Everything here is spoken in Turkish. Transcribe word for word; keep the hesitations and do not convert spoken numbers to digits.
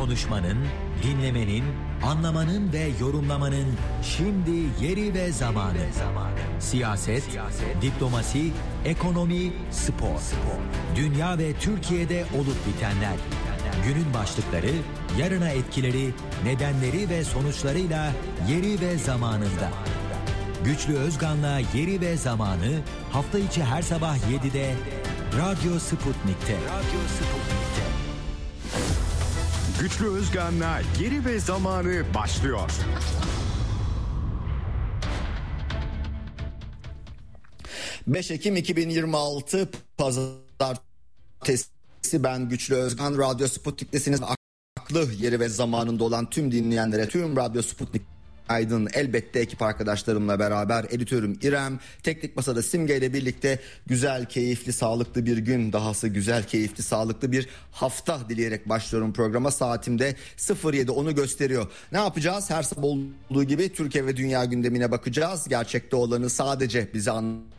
Konuşmanın, dinlemenin, anlamanın ve yorumlamanın şimdi yeri ve zamanı. Siyaset, diplomasi, ekonomi, spor. Dünya ve Türkiye'de olup bitenler. Günün başlıkları, yarına etkileri, nedenleri ve sonuçlarıyla yeri ve zamanında. Güçlü Özgan'la Yeri ve Zamanı hafta içi her sabah yedide Radyo Sputnik'te. Radyo Sputnik'te. Güçlü Özgan'la Yeri ve Zamanı başlıyor. beş Ekim iki bin yirmi altı Pazartesi, ben Güçlü Özgan. Radyo Sputnik'tesiniz. Aklı yeri ve zamanında olan tüm dinleyenlere, tüm Radyo Sputnik Aydın, elbette ekip arkadaşlarımla beraber, editörüm İrem, teknik masada Simge ile birlikte güzel, keyifli, sağlıklı bir gün, dahası güzel, keyifli, sağlıklı bir hafta dileyerek başlıyorum programa. Saatimde sıfır yedi onu gösteriyor. Ne yapacağız? Her sabah olduğu gibi Türkiye ve dünya gündemine bakacağız. Gerçekte olanı sadece bize anlatacağız.